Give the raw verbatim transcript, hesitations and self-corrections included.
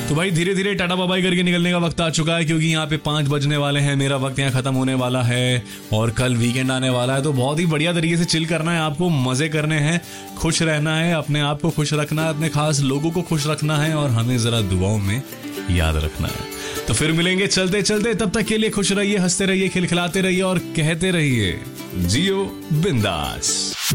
तो भाई धीरे धीरे टाटा बाय बाय करके निकलने का वक्त आ चुका है, क्योंकि यहाँ पे पांच बजने वाले हैं, मेरा वक्त यहाँ खत्म होने वाला है और कल वीकेंड आने वाला है। तो बहुत ही बढ़िया तरीके से चिल करना है आपको, मजे करने हैं, खुश रहना है, अपने आप को खुश रखना है, अपने खास लोगों को खुश रखना है और हमें जरा दुआओं में याद रखना है। तो फिर मिलेंगे चलते चलते, तब तक के लिए खुश रहिए, हंसते रहिए, खिलखिलाते रहिए और कहते रहिए जियो बिंदास।